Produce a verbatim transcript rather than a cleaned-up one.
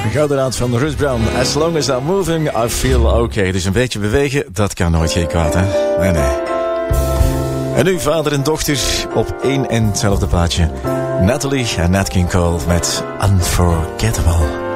Gouden raad van Ruth Brown. As long as I'm moving, I feel okay. Dus een beetje bewegen, dat kan nooit geen kwaad, hè? Nee, nee. En nu vader en dochter op één en hetzelfde plaatje. Natalie en Nat King Cole met Unforgettable.